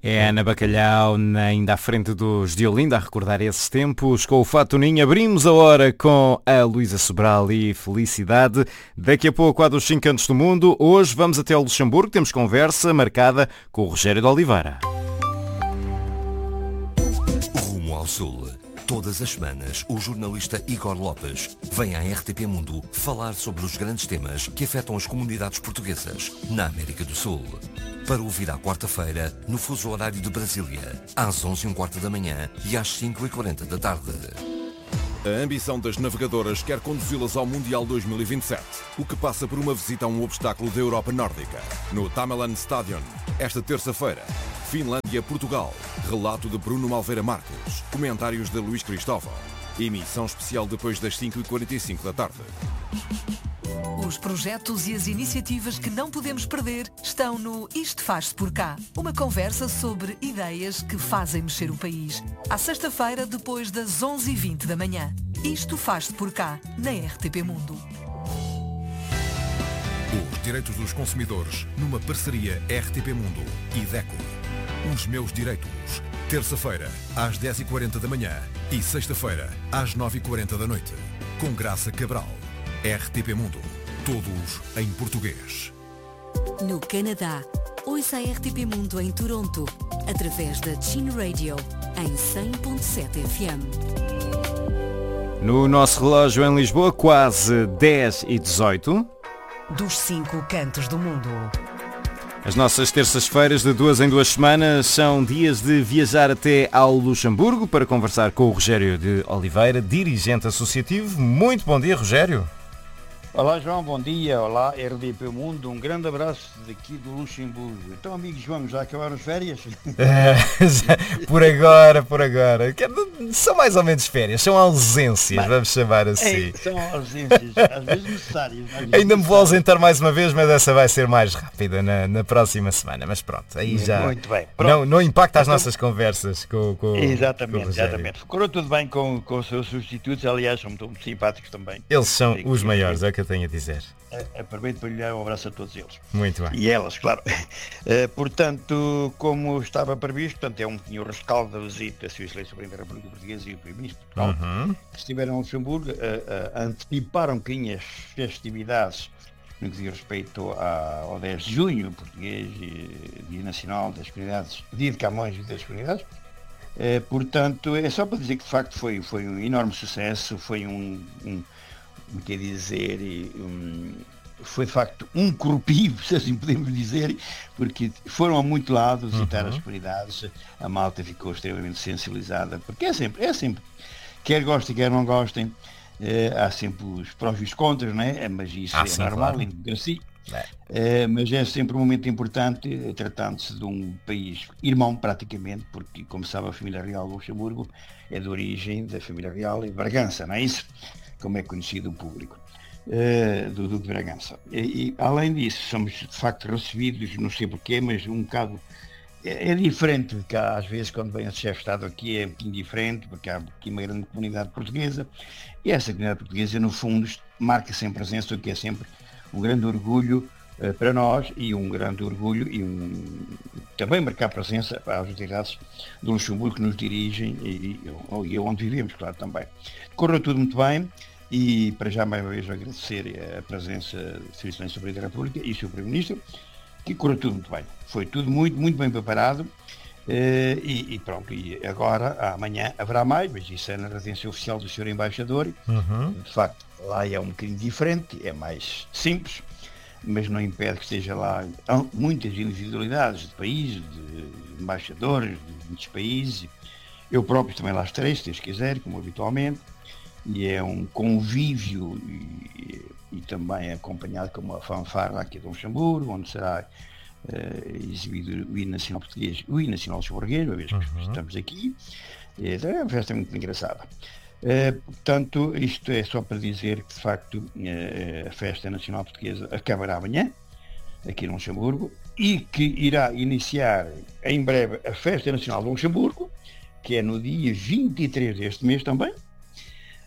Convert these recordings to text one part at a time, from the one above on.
É Ana Bacalhau, ainda à frente dos de Olinda, a recordar esses tempos. Com o Fato Ninho, abrimos a hora com a Luísa Sobral e Felicidade. Daqui a pouco há dos 5 cantos do mundo. Hoje vamos até ao Luxemburgo, temos conversa marcada com o Rogério de Oliveira. Rumo ao Sul. Todas as semanas, o jornalista Igor Lopes vem à RTP Mundo falar sobre os grandes temas que afetam as comunidades portuguesas na América do Sul. Para ouvir à quarta-feira, no fuso horário de Brasília, às 11h15 da manhã e às 5h40 da tarde. A ambição das navegadoras quer conduzi-las ao Mundial 2027, o que passa por uma visita a um obstáculo da Europa Nórdica. No Tamerlan Stadion, esta terça-feira, Finlândia-Portugal. Relato de Bruno Malveira Marques. Comentários de Luís Cristóvão. Emissão especial depois das 5h45 da tarde. Os projetos e as iniciativas que não podemos perder estão no Isto Faz-se Por Cá. Uma conversa sobre ideias que fazem mexer o país. À sexta-feira, depois das 11h20 da manhã. Isto Faz-se Por Cá, na RTP Mundo. Os direitos dos consumidores numa parceria RTP Mundo e DECO. Os meus direitos. Terça-feira, às 10h40 da manhã e sexta-feira, às 9h40 da noite. Com Graça Cabral. RTP Mundo. Todos em português. No Canadá, ouça a RTP Mundo em Toronto, através da Chin Radio, em 100.7 FM. No nosso relógio em Lisboa, quase 10h18. Dos 5 cantos do mundo. As nossas terças-feiras de 2 em 2 semanas são dias de viajar até ao Luxemburgo para conversar com o Rogério de Oliveira, dirigente associativo. Muito bom dia, Rogério. Olá João, bom dia, olá RDP Mundo, um grande abraço daqui do Luxemburgo. Então amigos, vamos já acabar as férias? Por agora. São mais ou menos férias, são ausências, vamos chamar assim. São ausências, às vezes necessárias. Ainda me vou ausentar mais uma vez, mas essa vai ser mais rápida na próxima semana, mas pronto, aí já muito bem. Pronto. Não impacta as nossas conversas com Exatamente. Rogério. Correu tudo bem com os seus substitutos, aliás, são muito simpáticos também. Eles são os maiores, é o que eu tenho a dizer. Aproveito para lhe dar um abraço a todos eles. Muito bem. E elas, claro. Portanto, como estava previsto, tinha o rescaldo da visita Sua Excelência Presidente da República Portuguesa e o Primeiro-Ministro de Portugal, que estiveram em Luxemburgo, anteciparam um bocadinho as festividades no que diz respeito ao 10 de junho, português, Dia Nacional das Comunidades, Dia de Camões e das Comunidades. Portanto, é só para dizer que de facto foi um enorme sucesso, foi foi de facto um corruptivo, se assim podemos dizer, porque foram a muito lado visitar as comunidades, a malta ficou extremamente sensibilizada, porque é sempre, quer gostem, quer não gostem, há sempre os prós e os contras, não é? Mas isso é sim, normal, claro. em democracia. Mas é sempre um momento importante, tratando-se de um país irmão praticamente, porque como sabe a família real de Luxemburgo é de origem da família real em Bragança, não é isso? Como é conhecido o público do Duque de Bragança. E além disso, somos de facto recebidos, não sei porquê, mas um bocado é diferente, porque às vezes quando vem o chefe de Estado aqui é um pouquinho diferente, porque há aqui uma grande comunidade portuguesa, e essa comunidade portuguesa no fundo marca sempre presença, o que é sempre um grande orgulho para nós, e um grande orgulho também marcar presença para as autoridades do Luxemburgo que nos dirigem e onde vivemos, claro, também. Correu tudo muito bem. E para já mais uma vez agradecer a presença do Sr. Excelência Presidente da República e o Sr. Primeiro-Ministro, que correu tudo muito bem. Foi tudo muito, muito bem preparado e pronto, e agora, amanhã haverá mais, mas isso é na residência oficial do Sr. Embaixador. De facto, lá é um bocadinho diferente, é mais simples, mas não impede que esteja lá muitas individualidades de países, de embaixadores de muitos países. Eu próprio também lá estarei, se Deus quiser, como habitualmente. E é um convívio e também acompanhado com uma fanfarra aqui de Luxemburgo, onde será exibido o hino nacional português e o hino nacional luxemburguês, uma vez que estamos aqui. É uma festa muito engraçada. Portanto, isto é só para dizer que de facto a festa nacional portuguesa acabará amanhã, aqui em Luxemburgo, e que irá iniciar em breve a festa nacional de Luxemburgo, que é no dia 23 deste mês também,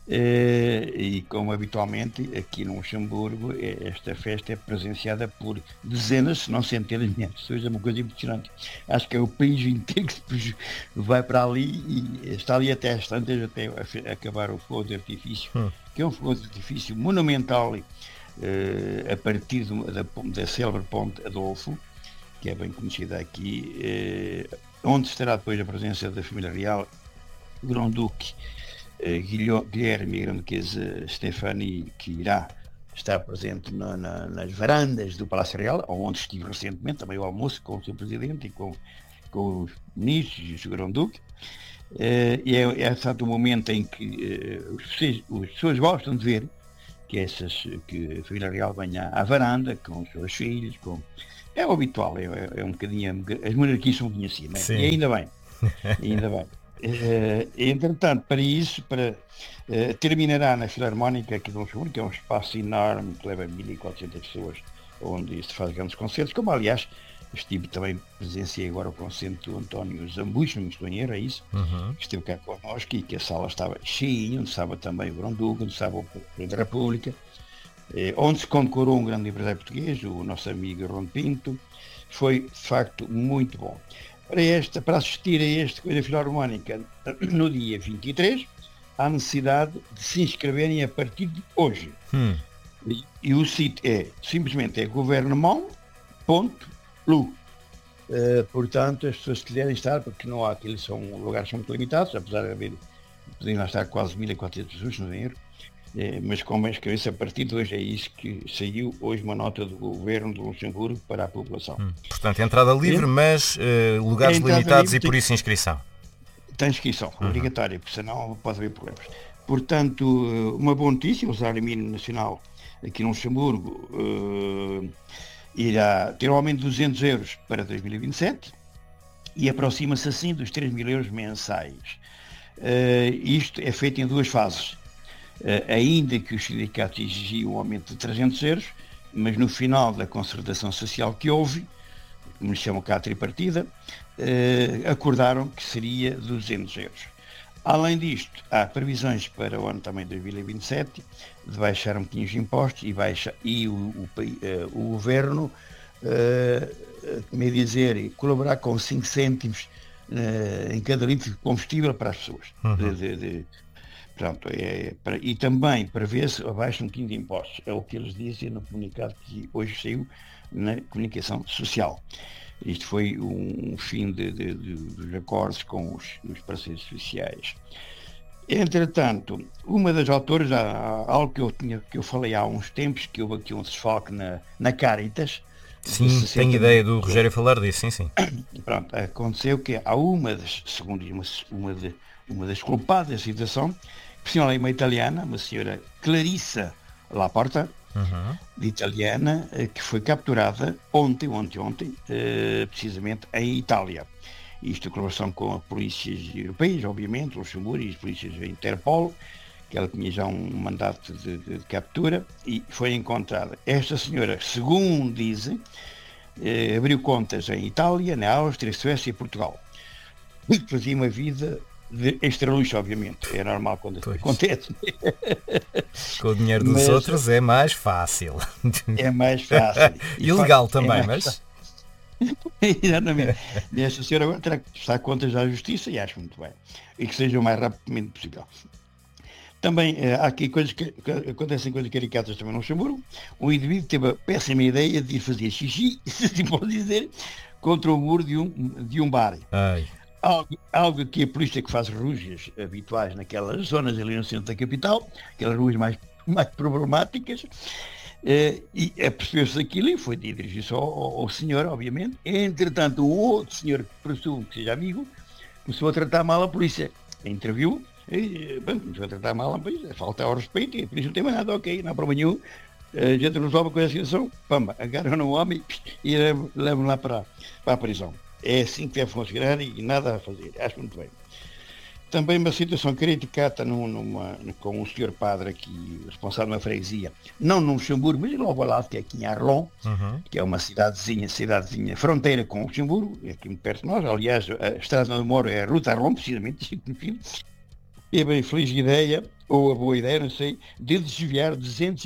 E como habitualmente aqui no Luxemburgo, esta festa é presenciada por dezenas, se não centenas de milhares de pessoas. É uma coisa impressionante. Acho que é o país inteiro que depois vai para ali e está ali até às tantas, até acabar o fogo de artifício, que é um fogo de artifício monumental, a partir da célebre ponte Adolfo, que é bem conhecida aqui, onde estará depois a presença da família real, o Grão-Duque Guilherme e a Grande-Duquesa Stefani, que irá estar presente nas varandas do Palácio Real, onde estive recentemente, também ao almoço com o seu Presidente e com os ministros e o seu Grão-Duque. E é exato o momento em que as pessoas gostam de ver que a família real venha à varanda com os seus filhos, é o habitual, é um bocadinho, as monarquias são um bocadinho assim, né? E ainda bem, ainda bem. Entretanto, terminará na Filarmónica aqui de Luxemburgo, que é um espaço enorme que leva 1.400 pessoas, onde se faz grandes concertos, como aliás também presenciei agora o concerto do António Zambujo, no Estonheiro, é isso, que esteve cá connosco e que a sala estava cheia, onde estava também o Grão-Duque, onde estava o Presidente da República, onde se condecorou um grande empresário português, o nosso amigo Ron Pinto. Foi de facto muito bom. Para assistir a esta coisa filarmónica no dia 23, há necessidade de se inscreverem a partir de hoje. E o sítio simplesmente gouvernement.lu. Portanto, as pessoas que quiserem estar, porque não há, aqueles lugares são muito limitados, apesar de podem lá estar quase 1.400 pessoas no dinheiro. Mas como inscrever-se a partir de hoje, é isso que saiu hoje uma nota do governo de Luxemburgo para a população. Portanto, entrada livre, mas lugares limitados livre, e por isso inscrição. Tem inscrição, obrigatória, porque senão pode haver problemas. Portanto, uma boa notícia, o salário mínimo nacional aqui no Luxemburgo irá ter um aumento de 200 euros para 2027 e aproxima-se assim dos 3.000 euros mensais. Isto é feito em duas fases. Ainda que os sindicatos exigiam um aumento de 300 euros, mas no final da concertação social que houve, como lhe chamam cá a tripartida, acordaram que seria 200 euros. Além disto, há previsões para o ano também de 2027 de baixar um bocadinho os impostos e o governo, como é dizer, colaborar com 5 cêntimos em cada litro de combustível para as pessoas. Pronto, e também prevê-se abaixo um bocadinho de impostos. É o que eles dizem no comunicado que hoje saiu na comunicação social. Isto foi um fim dos acordos com os parceiros sociais. Entretanto, uma das autoras, algo que eu falei há uns tempos, que houve aqui um desfalque na Caritas. Sim, tenho ideia do Rogério falar disso, sim. Pronto, aconteceu que há segundo uma das culpadas da situação, personal uma italiana, uma senhora Clarissa Laporta, de italiana, que foi capturada ontem, precisamente em Itália. Isto em colaboração com as polícias europeias, obviamente, Luxemburgo e as polícias da Interpol, que ela tinha já um mandato de captura, e foi encontrada. Esta senhora, segundo dizem, abriu contas em Itália, na Áustria, Suécia e Portugal. Fazia uma vida de extra luxo, obviamente. É normal quando acontece. Com o dinheiro dos outros é mais fácil. É mais fácil. Ilegal também, mas... Exatamente. E esta senhora agora terá que prestar contas à justiça e acho muito bem. E que seja o mais rapidamente possível. Também há aqui acontecem coisas caricatas também no Luxemburgo. Um indivíduo teve a péssima ideia de ir fazer xixi, se assim pode dizer, contra o muro de um bar. Ai. Algo que a polícia que faz ruas habituais naquelas zonas ali no centro da capital, aquelas ruas mais problemáticas, e apercebeu-se daquilo e foi dirigir-se ao senhor, obviamente. Entretanto, o outro senhor, que presumo que seja amigo, começou a tratar mal a polícia. Interviu, começou a tratar mal a polícia, falta ao respeito, e a polícia não tem mais nada, ok, não há problema nenhum. A gente resolve com a situação, pamba, agarram no homem e levam lá para a prisão. É assim que deve funcionar e nada a fazer. Acho muito bem. Também uma situação caricata com um senhor padre aqui, responsável de uma freguesia, não no Luxemburgo, mas logo ao lado, que é aqui em Arlon, que é uma cidadezinha fronteira com o Luxemburgo, aqui muito perto de nós. Aliás, a estrada onde eu moro é a Ruta Arlon, precisamente. E bem, feliz ideia, ou a boa ideia, não sei, de desviar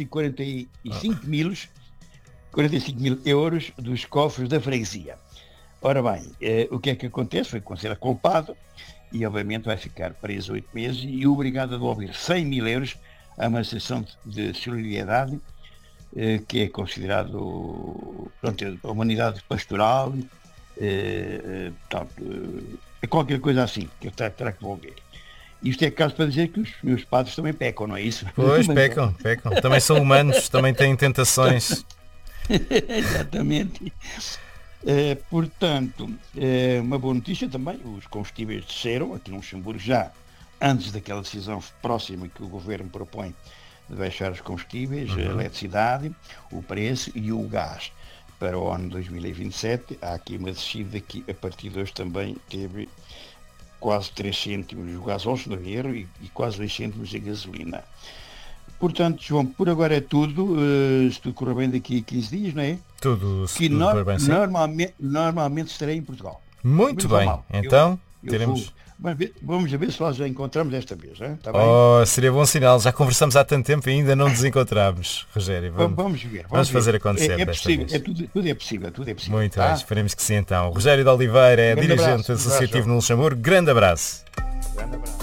45 mil euros dos cofres da freguesia. Ora bem, o que é que acontece? Foi considerado culpado e obviamente vai ficar preso 8 meses e obrigado a devolver 100 mil euros a uma associação de solidariedade que é considerado, pronto, a humanidade pastoral, é qualquer coisa assim que terá que devolver. Isto é caso para dizer que os meus padres também pecam, não é isso? Pois, pecam. Também são humanos, também têm tentações. Exatamente. Portanto, uma boa notícia também, os combustíveis desceram aqui no Luxemburgo já antes daquela decisão próxima que o governo propõe de baixar os combustíveis, a eletricidade, o preço e o gás. Para o ano 2027 há aqui uma descida que a partir de hoje também teve quase 3 cêntimos o gás ao euro e quase 2 cêntimos a gasolina. Portanto, João, por agora é tudo. Se tudo correr bem daqui a 15 dias, não é? Tudo, que tudo correr bem, sim. Normalmente estarei em Portugal. Muito bem, então teremos... Vamos ver se nós já encontramos desta vez, hein? Tá bem? Seria bom sinal, já conversamos há tanto tempo e ainda não nos encontramos, Rogério. Vamos ver. Vamos fazer acontecer. É possível, tudo é possível. Muito bem, esperemos que sim então. Rogério de Oliveira é dirigente associativo no Luxemburgo. Grande abraço. Grande abraço.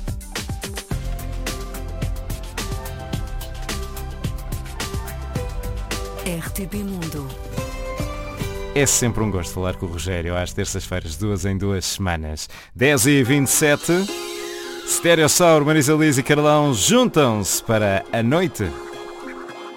RTP Mundo. É sempre um gosto falar com o Rogério às terças-feiras, 2 em 2 semanas. 10h27, Stereossauro, Marisa Liz e Carlão juntam-se para a noite